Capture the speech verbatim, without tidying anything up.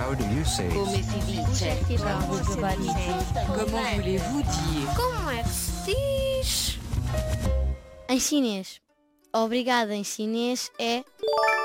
How do you say? Come si dice? Como se diz? Comment voulez-vous dire? Como é que se diz? Em chinês. Obrigada em chinês é